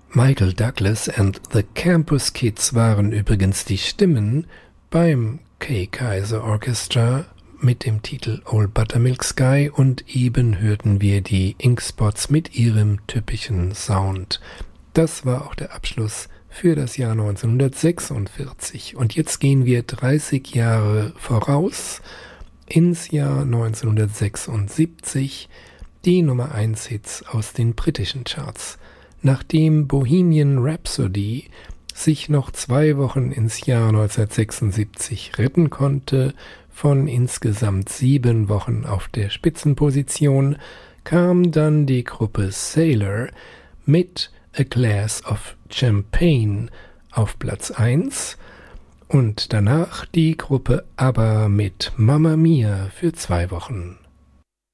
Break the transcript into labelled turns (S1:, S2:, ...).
S1: Michael Douglas and the Campus Kids waren übrigens die Stimmen beim Kay Kyser Orchestra mit dem Titel Old Buttermilk Sky, und eben hörten wir die Ink Spots mit ihrem typischen Sound. Das war auch der Abschluss für das Jahr 1946. Und jetzt gehen wir 30 Jahre voraus ins Jahr 1976, die Nummer 1 Hits aus den britischen Charts. Nachdem Bohemian Rhapsody sich noch 2 Wochen ins Jahr 1976 retten konnte, von insgesamt 7 Wochen auf der Spitzenposition, kam dann die Gruppe Sailor mit A Glass of Champagne auf Platz 1 und danach die Gruppe ABBA mit Mamma Mia für 2 Wochen.